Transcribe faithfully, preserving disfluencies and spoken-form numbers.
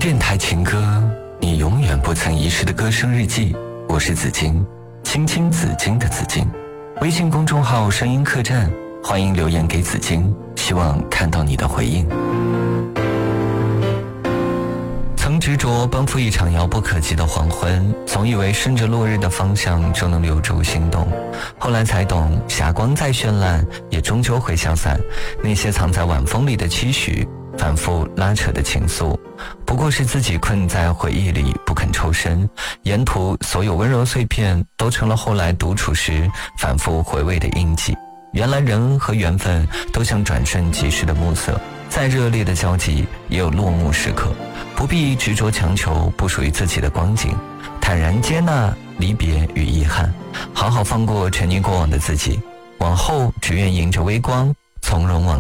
电台情歌，你永远不曾遗失的歌声日记。我是紫金，青青紫金的紫金。微信公众号声音客栈，欢迎留言给紫金，希望看到你的回应。曾执着奔赴一场遥不可及的黄昏，总以为顺着落日的方向就能留住心动，后来才懂，霞光再绚烂也终究会消散，那些藏在晚风里的期许，反复拉扯的情愫，不过是自己困在回忆里不肯抽身，沿途所有温柔碎片都成了后来独处时反复回味的印记。原来人和缘分都像转瞬即逝的暮色，再热烈的交集也有落幕时刻，不必执着强求不属于自己的光景，坦然接纳离别与遗憾，好好放过沉溺过往的自己，往后只愿迎着微光从容往